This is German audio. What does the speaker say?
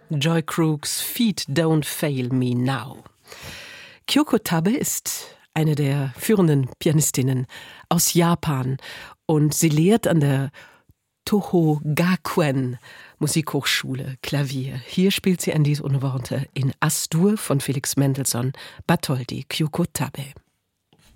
Joy Crooks Feet Don't Fail Me Now. Kyoko Tabe ist eine der führenden Pianistinnen aus Japan und sie lehrt an der Toho Gakuen Musikhochschule Klavier. Hier spielt sie an dies ohne Worte in As-Dur von Felix Mendelssohn Bartholdy, Kyoko Tabe.